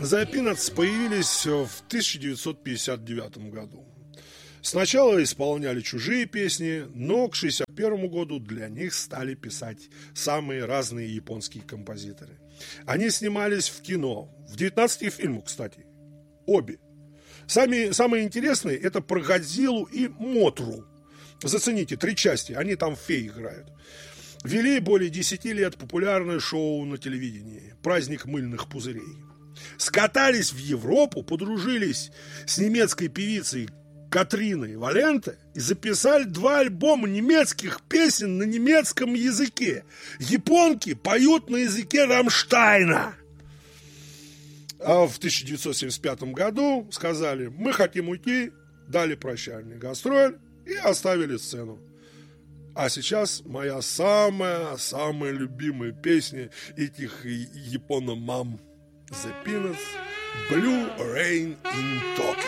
The Peanuts появились в 1959 году. Сначала исполняли чужие песни, но к 1961 году для них стали писать самые разные японские композиторы. Они снимались в кино, в 19 фильмах, кстати, обе. Самые интересные — это про Годзиллу и Мотру. Зацените, 3 части, они там фей играют. Вели более 10 лет популярное шоу на телевидении «Праздник мыльных пузырей». Скатались в Европу, подружились с немецкой певицей Катриной Валенте и записали 2 альбома немецких песен на немецком языке. Японки поют на языке Рамштайна. А в 1975 году сказали: мы хотим уйти, дали прощальный гастроль и оставили сцену. А сейчас моя самая любимая песня этих японо-мам: The Peanuts, Blue Rain in Tokyo.